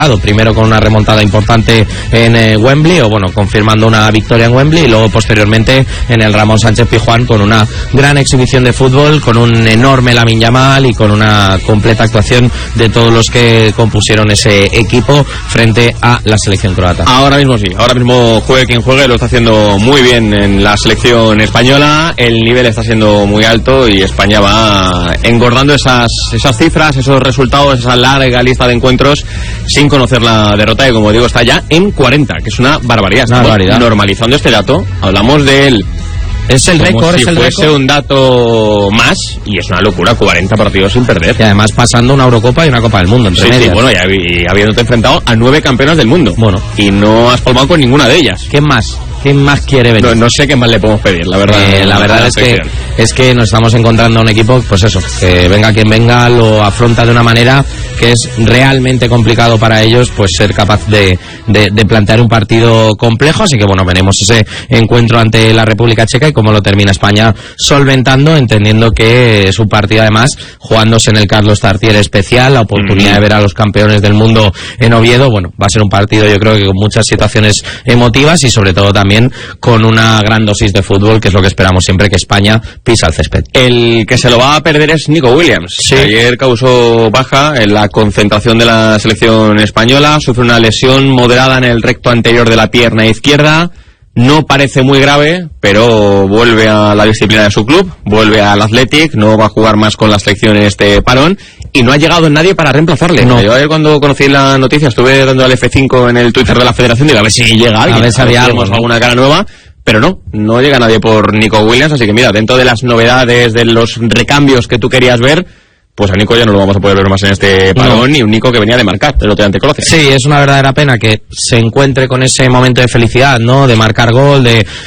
primero con una remontada importante en Wembley, o bueno, confirmando una victoria en Wembley, y luego posteriormente en el Ramón Sánchez Pizjuán con una gran exhibición de fútbol, con un enorme Lamine Yamal y con una completa actuación de todos los que compusieron ese equipo frente a la selección croata. Ahora mismo sí, ahora mismo juegue quien juegue, lo está haciendo muy bien en la selección española, el nivel está siendo muy alto y España va engordando esas cifras, esos resultados, esa larga lista de encuentros sin conocer la derrota, y como digo, está ya en 40, que es una barbaridad. Normalizando este dato, hablamos de él. Es el récord, si fuese un dato más, y es una locura, 40 partidos sin perder. Y además pasando una Eurocopa y una Copa del Mundo entre medias. Sí, bueno, y habiéndote enfrentado a 9 campeonas del mundo. Bueno. Y no has palmado con ninguna de ellas. ¿Quién más? ¿Quién más quiere venir? No sé qué más le podemos pedir, la verdad. La verdad es que nos estamos encontrando un equipo, pues eso, que venga quien venga, lo afronta de una manera que es realmente complicado para ellos, pues ser capaz de plantear un partido complejo. Así que bueno, veremos ese encuentro ante la República Checa y cómo lo termina España solventando, entendiendo que es un partido además jugándose en el Carlos Tartiere especial, la oportunidad de ver a los campeones del mundo en Oviedo. Bueno, va a ser un partido, yo creo que con muchas situaciones emotivas y sobre todo también con una gran dosis de fútbol, que es lo que esperamos siempre, que España pisa el césped. El que se lo va a perder es Nico Williams. Sí. Ayer causó baja en la concentración de la selección española, sufre una lesión moderada en el recto anterior de la pierna izquierda. No parece muy grave, pero vuelve a la disciplina de su club, vuelve al Athletic, no va a jugar más con la selección en este parón, y no ha llegado nadie para reemplazarle. No. Yo ayer cuando conocí la noticia estuve dando al F5 en el Twitter de la Federación, digo, a ver si llega alguien, a ver si había alguna cara nueva, pero no llega nadie por Nico Williams, así que mira, dentro de las novedades, de los recambios que tú querías ver, pues a Nico ya no lo vamos a poder ver más en este parón, ni un Nico que venía de marcar, el otro ante Croacia. Sí, es una verdadera pena que se encuentre con ese momento de felicidad, ¿no? De marcar gol,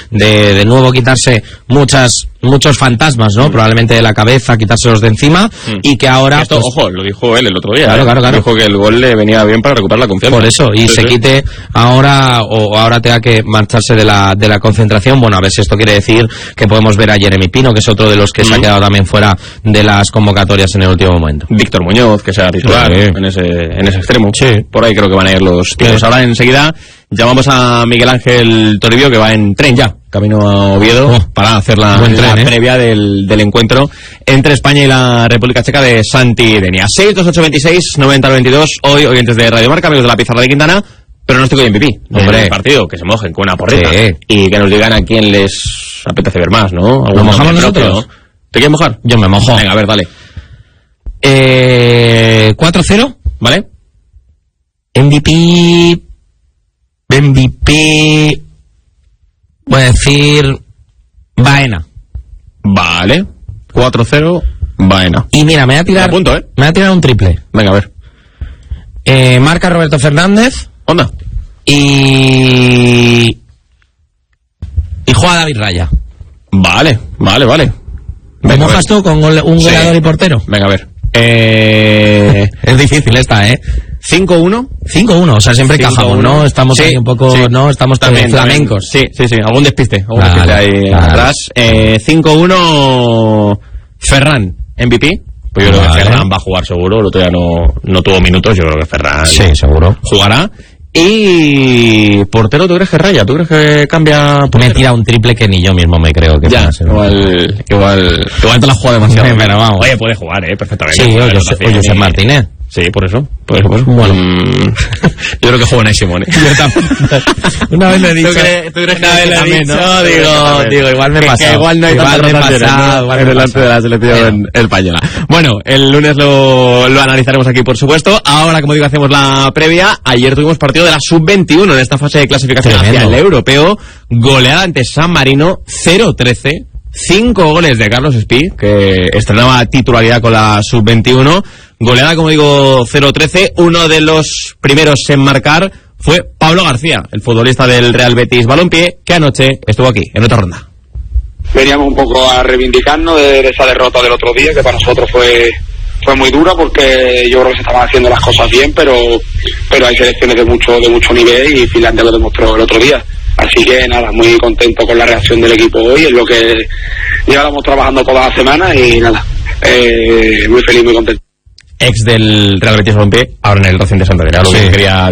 de nuevo quitarse muchos fantasmas, ¿no? Probablemente de la cabeza, quitárselos de encima, y que ahora... Esto, pues, ojo, lo dijo él el otro día. Claro. Dijo que el gol le venía bien para recuperar la confianza. Por eso, y se quite ahora, o ahora tenga que marcharse de la concentración. Bueno, a ver si esto quiere decir que podemos ver a Jeremy Pino, que es otro de los que se ha quedado también fuera de las convocatorias en el último momento. Víctor Muñoz, que sea titular en ese extremo. Sí. Por ahí creo que van a ir los tiros. Ahora enseguida llamamos a Miguel Ángel Toribio, que va en tren ya, camino a Oviedo, para hacer la previa del encuentro entre España y la República Checa de Santi Denia. 62826-9092, hoy oyentes de Radio Marca, amigos de la Pizarra de Quintana, pero no estoy con MVP. Hombre, el partido, que se mojen con una porrita y que nos digan a quién les apetece ver más, ¿no? ¿Nos mojamos nosotros? ¿Te quieres mojar? Yo me mojo. Venga, a ver, dale. 4-0, ¿vale? MVP, voy a decir Baena. Vale, 4-0, Baena. Y mira, me voy a tirar me voy a tirar un triple. Venga, a ver. Marca Roberto Fernández. Onda. Y juega David Raya. Vale. ¿Me mojas tú con un goleador y portero? Venga, a ver. Es difícil esta, 5-1. 5-1, o sea, siempre encajamos, ¿no? Estamos ahí un poco, ¿no? Estamos también flamencos. Sí, algún despiste ahí atrás. 5-1, Ferran, MVP. Pues yo creo que Ferran va a jugar seguro, el otro día no tuvo minutos, yo creo que Ferran seguro jugará. Y portero, ¿tú crees que Raya? ¿Tú crees que cambia portero? Me tira un triple que ni yo mismo me creo que ya, igual te la juega demasiado. Pero vamos. Oye, puede jugar, perfectamente. Sí, o Josep Martínez. Sí, por eso. Bueno, yo creo que juega en Simone. Yo también. Una vez lo he dicho. ¿Tú crees que una vez lo he dicho? ¿No? Digo, igual me he pasado. Que igual no hay tanta rotación en delante de la selección española. Bueno, el lunes lo analizaremos aquí, por supuesto. Ahora, como digo, hacemos la previa. Ayer tuvimos partido de la Sub-21 en esta fase de clasificación hacia el europeo. Goleada ante San Marino, 0-13. 5 goles de Carlos Espí, que estrenaba titularidad con la Sub-21. Goleada, como digo, 0-13. Uno de los primeros en marcar fue Pablo García, el futbolista del Real Betis Balompié, que anoche estuvo aquí, en otra ronda. Veníamos un poco a reivindicarnos de esa derrota del otro día, que para nosotros fue muy dura, porque yo creo que se estaban haciendo las cosas bien, pero hay selecciones de mucho nivel, y Finlandia lo demostró el otro día. Así que nada, muy contento con la reacción del equipo hoy, es lo que llevábamos trabajando toda la semana, y nada, muy feliz, muy contento. Ex del Real Betis Balompié, ahora en el Racing de Santander, lo que quería